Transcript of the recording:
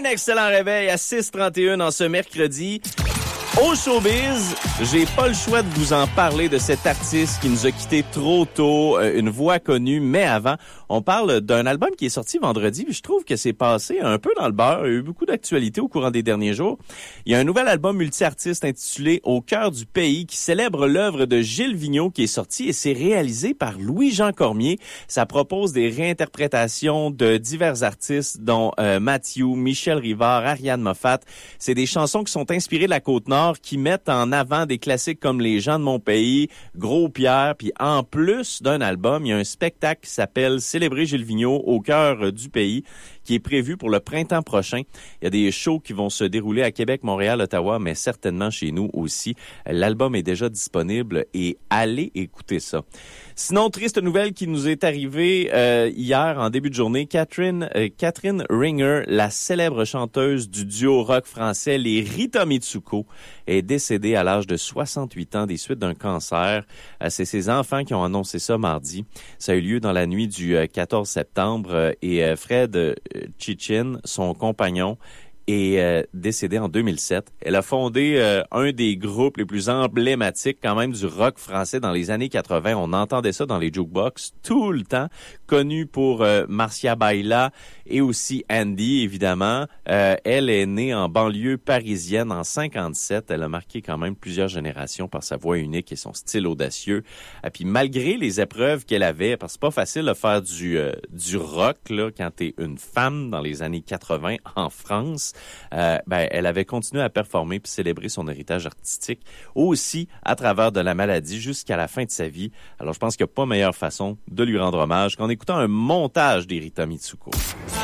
Un excellent réveil à 6h31 en ce mercredi. Au showbiz, j'ai pas le choix de vous en parler de cet artiste qui nous a quittés trop tôt, une voix connue, mais avant, on parle d'un album qui est sorti vendredi, puis je trouve que c'est passé un peu dans le beurre, il y a eu beaucoup d'actualités au courant des derniers jours. Il y a un nouvel album multi-artiste intitulé « Au cœur du pays » qui célèbre l'œuvre de Gilles Vigneault qui est sorti et c'est réalisé par Louis-Jean Cormier. Ça propose des réinterprétations de divers artistes dont Mathieu, Michel Rivard, Ariane Moffat. C'est des chansons qui sont inspirées de la Côte-Nord qui mettent en avant des classiques comme Les gens de mon pays, Gros Pierre, puis en plus d'un album, il y a un spectacle qui s'appelle Célébrer Gilles Vigneault au cœur du pays qui est prévu pour le printemps prochain. Il y a des shows qui vont se dérouler à Québec, Montréal, Ottawa, mais certainement chez nous aussi. L'album est déjà disponible et allez écouter ça. Sinon, triste nouvelle qui nous est arrivée hier en début de journée. Catherine Ringer, la célèbre chanteuse du duo rock français les Rita Mitsuko, est décédée à l'âge de 68 ans des suites d'un cancer. C'est ses enfants qui ont annoncé ça mardi. Ça a eu lieu dans la nuit du 14 septembre et Fred Chichin, son compagnon, est décédée en 2007. Elle a fondé un des groupes les plus emblématiques quand même du rock français dans les années 80. On entendait ça dans les jukebox tout le temps. Connue pour Marcia Baila et aussi Andy, évidemment. Elle est née en banlieue parisienne en 57. Elle a marqué quand même plusieurs générations par sa voix unique et son style audacieux. Et puis malgré les épreuves qu'elle avait, parce que c'est pas facile de faire du rock là quand t'es une femme dans les années 80 en France, elle avait continué à performer puis célébrer son héritage artistique aussi à travers de la maladie jusqu'à la fin de sa vie. Alors je pense qu'il n'y a pas meilleure façon de lui rendre hommage qu'en écoutant un montage des Rita Mitsuko.